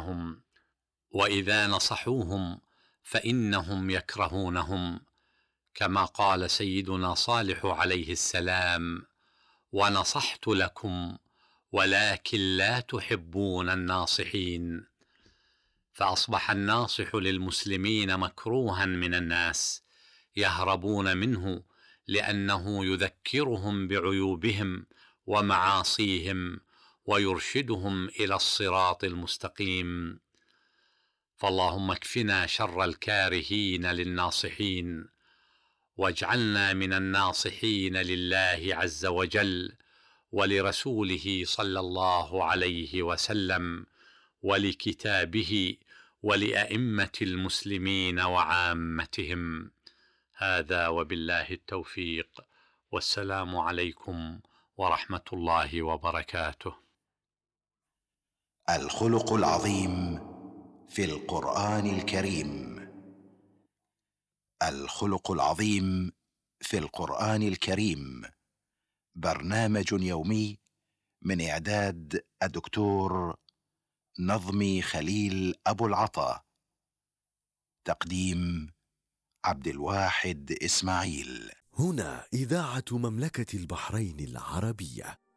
لهم، وإذا نصحوهم فإنهم يكرهونهم، كما قال سيدنا صالح عليه السلام: ونصحت لكم ولكن لا تحبون الناصحين. فأصبح الناصح للمسلمين مكروها من الناس، يهربون منه لأنه يذكرهم بعيوبهم ومعاصيهم ويرشدهم إلى الصراط المستقيم. فاللهم اكفنا شر الكارهين للناصحين، واجعلنا من الناصحين لله عز وجل ولرسوله صلى الله عليه وسلم ولكتابه ولأئمة المسلمين وعامتهم. هذا وبالله التوفيق، والسلام عليكم ورحمة الله وبركاته. الخلق العظيم في القرآن الكريم. الخلق العظيم في القرآن الكريم برنامج يومي من إعداد الدكتور نظمي خليل أبو العطا، تقديم عبد الواحد إسماعيل. هنا إذاعة مملكة البحرين العربية.